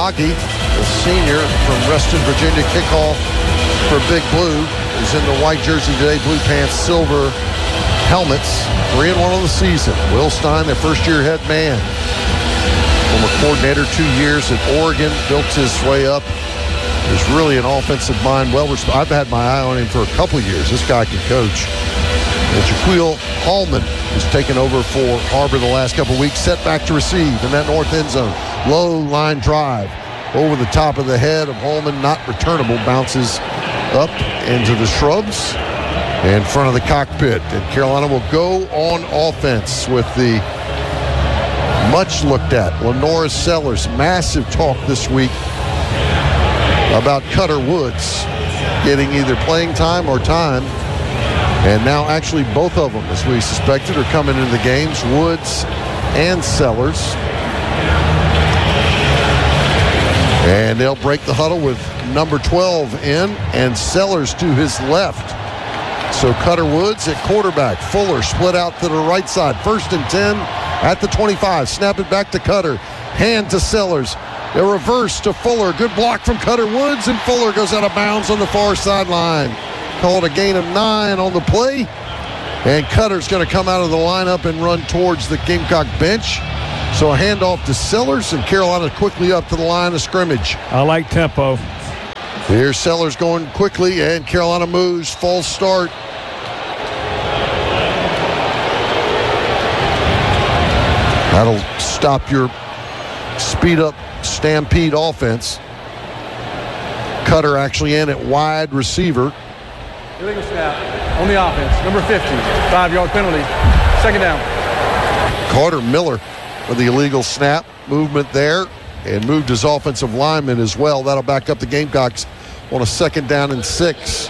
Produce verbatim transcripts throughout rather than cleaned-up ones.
Aggie, the senior from Reston, Virginia, kickoff for Big Blue. He's in the white jersey today, blue pants, silver helmets. Three and one on the season. Will Stein, their first-year head man. Former coordinator, two years at Oregon, built his way up. He's really an offensive mind. Well, I've had my eye on him for a couple years. This guy can coach. And Jaquil Hallman has taken over for Harbor the last couple weeks. Set back to receive in that north end zone. Low line drive over the top of the head of Hallman. Not returnable. Bounces up into the shrubs in front of the cockpit. And Carolina will go on offense with the much looked at Lenora Sellers. Massive talk this week about Cutter Woods getting either playing time or time. And now actually both of them, as we suspected, are coming into the games. Woods and Sellers. And they'll break the huddle with number twelve in and Sellers to his left. So Cutter Woods at quarterback. Fuller split out to the right side. First and ten at the twenty-five. Snap it back to Cutter. Hand to Sellers. A reverse to Fuller. Good block from Cutter Woods, and Fuller goes out of bounds on the far sideline. Called a gain of nine on the play. And Cutter's going to come out of the lineup and run towards the Gamecock bench. So a handoff to Sellers, and Carolina quickly up to the line of scrimmage. I like tempo. Here's Sellers going quickly, and Carolina moves. False start. That'll stop your speed-up Stampede offense. Cutter actually in at wide receiver. Illegal snap on the offense. Number fifty. Five-yard penalty. Second down. Carter Miller with the illegal snap. Movement there. And moved his offensive lineman as well. That'll back up the Gamecocks on a second down and six.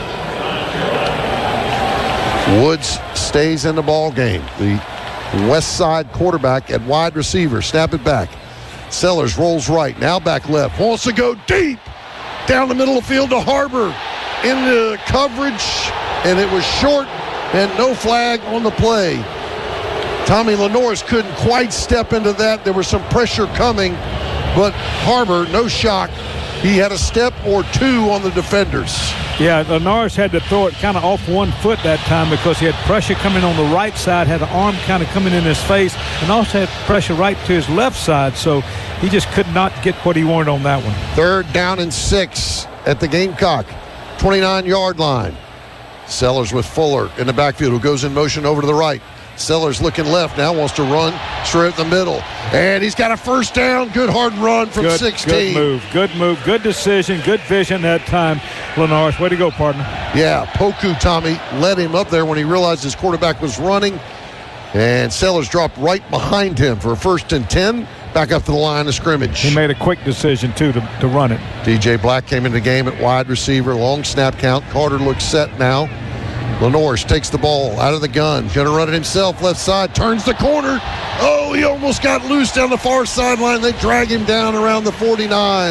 Woods stays in the ball game. The West Side quarterback at wide receiver. Snap it back. Sellers rolls right. Now back left. Wants to go deep. Down the middle of the field to Harbor. Into coverage. And it was short. And no flag on the play. Tommy Lenoris couldn't quite step into that. There was some pressure coming. But Harbor, no shock. He had a step or two on the defenders. Yeah, Lenoris had to throw it kind of off one foot that time because he had pressure coming on the right side, had an arm kind of coming in his face, and also had pressure right to his left side. So he just could not get what he wanted on that one. Third down and six at the Gamecock twenty-nine-yard line. Sellers with Fuller in the backfield, who goes in motion over to the right. Sellers looking left now, wants to run straight in the middle. And he's got a first down. Good hard run from good, sixteen. Good move, good move, good decision, good vision that time. Lenoris, way to go, partner. Yeah, Poku, Tommy, led him up there when he realized his quarterback was running. And Sellers dropped right behind him for a first and ten. Back up to the line of scrimmage. He made a quick decision, too, to, to run it. D J Black came in the game at wide receiver. Long snap count. Carter looks set now. Lenoris takes the ball out of the gun. Going to run it himself, left side. Turns the corner. Oh, he almost got loose down the far sideline. They drag him down around the forty-nine.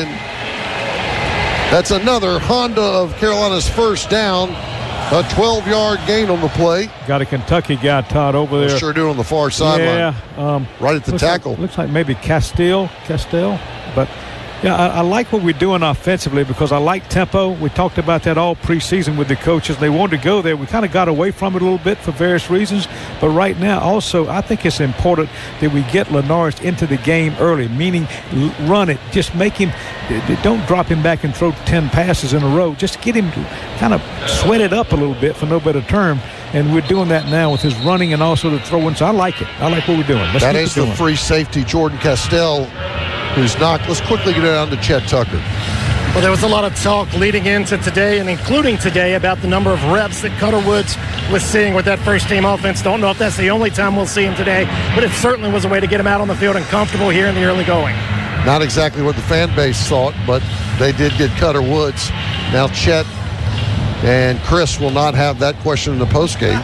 That's another Honda of Carolina's first down. A twelve-yard gain on the play. Got a Kentucky guy, Todd, over there. Sure do on the far sideline. Yeah. Um, right at the looks tackle. Like, looks like maybe Castile. Castile. But, yeah, I, I like what we're doing offensively because I like tempo. We talked about that all preseason with the coaches. They wanted to go there. We kind of got away from it a little bit for various reasons. But right now, also, I think it's important that we get Lenoris into the game early, meaning l- run it. Just make him – don't drop him back and throw ten passes in a row. Just get him kind of sweat it up a little bit, for no better term. And we're doing that now with his running and also the throwing. So I like it. I like what we're doing. Let's that keep is it the going. free safety, Jordan Castell, who's knocked. Let's quickly get down to Chet Tucker. Well, there was a lot of talk leading into today and including today about the number of reps that Cutter Woods was seeing with that first-team offense. Don't know if that's the only time we'll see him today, but it certainly was a way to get him out on the field and comfortable here in the early going. Not exactly what the fan base thought, but they did get Cutter Woods. Now Chet and Chris will not have that question in the postgame.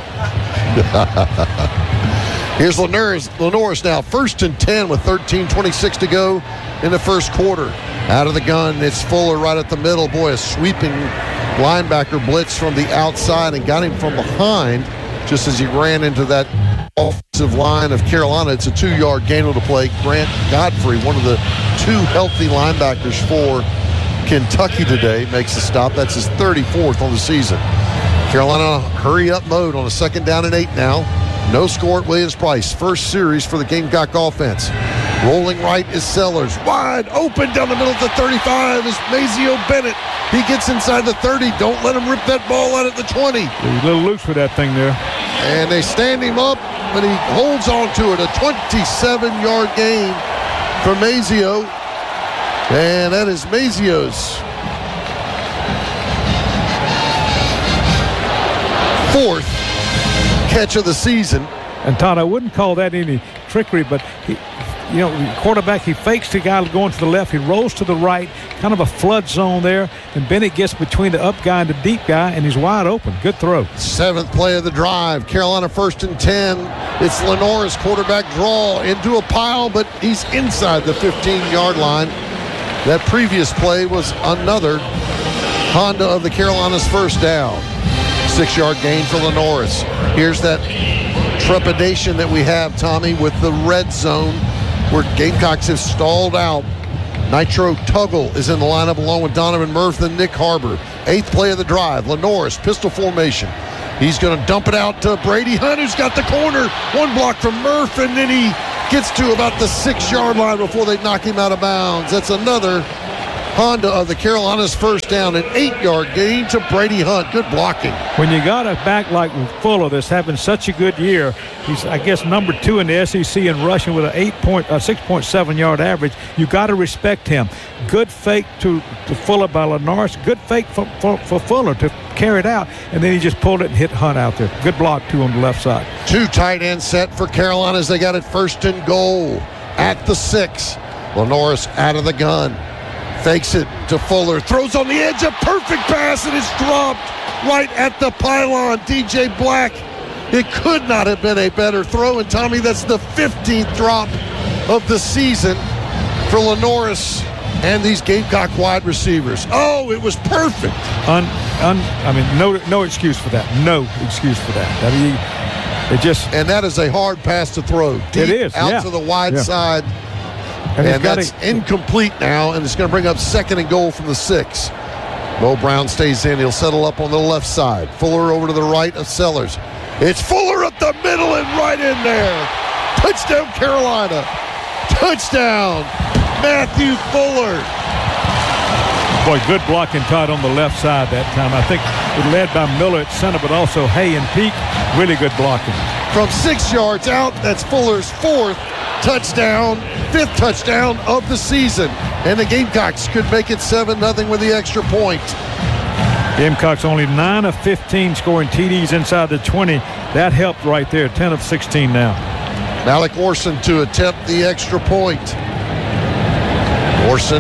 Here's Lenoris, Lenoris now, first and ten with thirteen twenty-six to go in the first quarter. Out of the gun, it's Fuller right at the middle. Boy, a sweeping linebacker blitz from the outside and got him from behind just as he ran into that offensive line of Carolina. It's a two-yard gain on the play. Grant Godfrey, one of the two healthy linebackers for Kentucky today, makes the stop. That's his thirty-fourth on the season. Carolina hurry-up mode on a second down and eight now. No score at Williams-Brice. First series for the Gamecock offense. Rolling right is Sellers. Wide open down the middle of the thirty-five is Mazeo Bennett. He gets inside the thirty. Don't let him rip that ball out at the twenty. He's a little loose with that thing there. And they stand him up, but he holds on to it. A twenty-seven-yard gain for Mazeo. And that is Mazeo's fourth catch of the season. And Todd, I wouldn't call that any trickery, but he, you know, quarterback, he fakes the guy going to the left. He rolls to the right, kind of a flood zone there. And Bennett gets between the up guy and the deep guy, and he's wide open. Good throw. Seventh play of the drive. Carolina first and ten. It's Lenore's quarterback draw into a pile, but he's inside the fifteen-yard line. That previous play was another Honda of the Carolinas first down. Six-yard gain for Lenore's. Here's that trepidation that we have, Tommy, with the red zone where Gamecocks have stalled out. Nitro Tuggle is in the lineup along with Donovan Murph and Nick Harbor. Eighth play of the drive. Lenore's pistol formation. He's going to dump it out to Brady Hunt, who's got the corner. One block from Murph, and then he gets to about the six-yard line before they knock him out of bounds. That's another Honda of the Carolinas first down, an eight-yard gain to Brady Hunt. Good blocking. When you got a back like Fuller that's having such a good year, he's, I guess, number two in the S E C in rushing with an eight point, uh, six point seven yard average. You got to respect him. Good fake to, to Fuller by Lenore's. Good fake for, for, for Fuller to carry it out, and then he just pulled it and hit Hunt out there. Good block, too, on the left side. Two tight end set for Carolina as they got it first and goal at the six. Lenore's out of the gun. Fakes it to Fuller. Throws on the edge. A perfect pass, and it's dropped right at the pylon. D J Black. It could not have been a better throw. And, Tommy, that's the fifteenth drop of the season for Lenore's and these Gamecock wide receivers. Oh, it was perfect. Un, un, I mean, no no excuse for that. No excuse for that. I mean, it just... And that is a hard pass to throw. Deep it is, out yeah. to the wide yeah. side. And, and that's to, incomplete now, and it's going to bring up second and goal from the six. Mo Brown stays in. He'll settle up on the left side. Fuller over to the right of Sellers. It's Fuller up the middle and right in there. Touchdown, Carolina. Touchdown, Matthew Fuller. Boy, good blocking, Todd, on the left side that time. I think it led by Miller at center, but also Hay and Peak. Really good blocking. From six yards out, that's Fuller's fourth touchdown, fifth touchdown of the season. And the Gamecocks could make it seven nothing with the extra point. Gamecocks only nine of fifteen scoring T Ds inside the twenty. That helped right there, ten of sixteen now. Malik Orson to attempt the extra point. Orson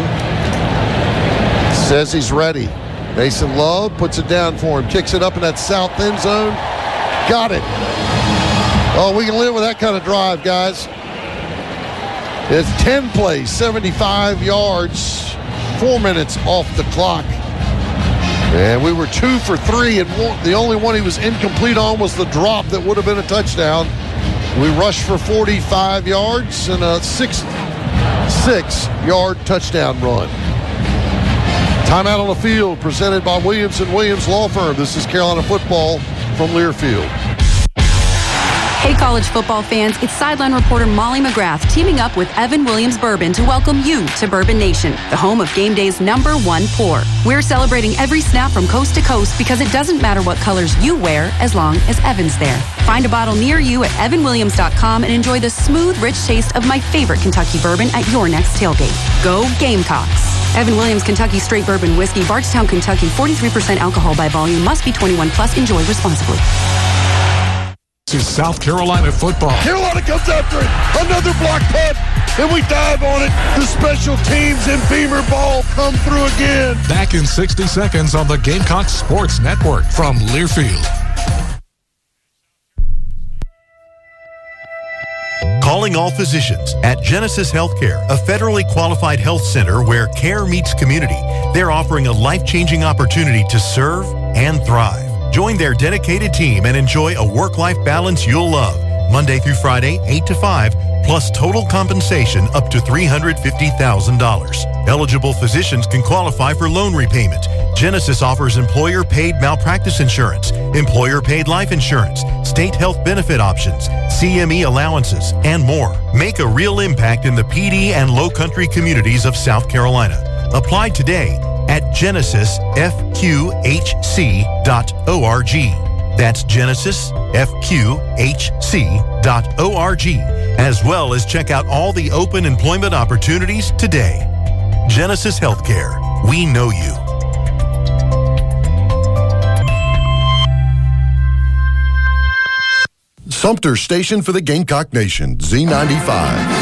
says he's ready. Mason Love puts it down for him, kicks it up in that south end zone. Got it. Oh, we can live with that kind of drive, guys. It's ten plays, seventy-five yards, four minutes off the clock. And we were two for three, and one, the only one he was incomplete on was the drop that would have been a touchdown. We rushed for forty-five yards and a six, six-yard touchdown run. Timeout on the field presented by Williams and Williams Law Firm. This is Carolina football from Learfield. Hey, college football fans, it's sideline reporter Molly McGrath teaming up with Evan Williams Bourbon to welcome you to Bourbon Nation, the home of game day's number one pour. We're celebrating every snap from coast to coast because it doesn't matter what colors you wear as long as Evan's there. Find a bottle near you at evan williams dot com and enjoy the smooth, rich taste of my favorite Kentucky bourbon at your next tailgate. Go Gamecocks! Evan Williams Kentucky Straight Bourbon Whiskey, Bardstown, Kentucky, forty-three percent alcohol by volume, must be twenty-one plus, enjoy responsibly. This is South Carolina football. Carolina comes after it. Another block punt, and we dive on it. The special teams and Beamer ball come through again. Back in sixty seconds on the Gamecock Sports Network from Learfield. Calling all physicians at Genesis Healthcare, a federally qualified health center where care meets community. They're offering a life-changing opportunity to serve and thrive. Join their dedicated team and enjoy a work-life balance you'll love. Monday through Friday, eight to five, plus total compensation up to three hundred fifty thousand dollars. Eligible physicians can qualify for loan repayment. Genesis offers employer-paid malpractice insurance, employer-paid life insurance, state health benefit options, C M E allowances, and more. Make a real impact in the P D and Low Country communities of South Carolina. Apply today at genesis f q h c dot org. That's genesis f q h c dot org, as well as check out all the open employment opportunities today. Genesis Healthcare. We know you. Sumter Station for the Gamecock Nation, Z ninety-five.